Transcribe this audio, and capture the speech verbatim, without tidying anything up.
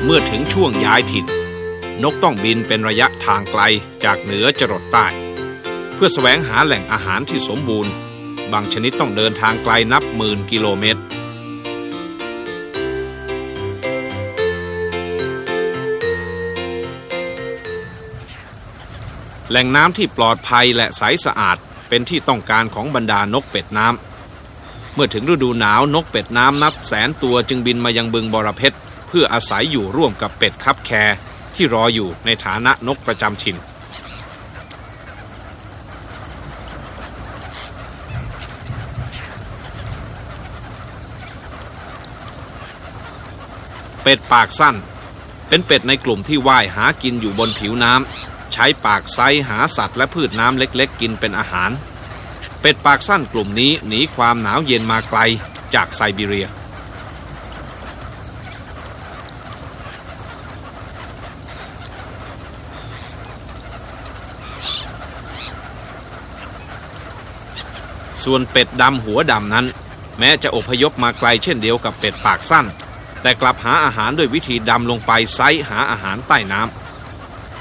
เมื่อถึงช่วงย้ายถิ่นนกต้องบินเป็นระยะทางไกลจากเหนือจรดใต้เพื่อแสวงหาแหล่งอาหารที่สมบูรณ์บางชนิดต้องเดินทางไกลนับหมื่นกิโลเมตรแหล่งน้ำที่ปลอดภัยและใสสะอาดเป็นที่ต้องการของบรรดานกเป็ดน้ำเมื่อถึงฤดูหนาวนกเป็ดน้ำนับแสนตัวจึงบินมายังบึงบรเพชรเพื่ออาศัยอยู่ร่วมกับเป็ดคับแคที่รออยู่ในฐานะนกประจำถิ่นเป็ดปากสั้นเป็นเป็ดในกลุ่มที่ว่ายหากินอยู่บนผิวน้ำใช้ปากไซหาสัตว์และพืชน้ำเล็กๆกินเป็นอาหารเป็ดปากสั้นกลุ่มนี้หนีความหนาวเย็นมาไกลจากไซบีเรียส่วนเป็ดดำหัวดำนั้นแม้จะอพยพมาไกลเช่นเดียวกับเป็ดปากสั้นแต่กลับหาอาหารด้วยวิธีดำลงไปไซหาอาหารใต้น้ำ